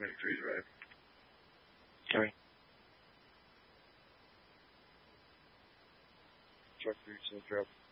Minute Trees Drive. Sorry. Truck 3 still drop.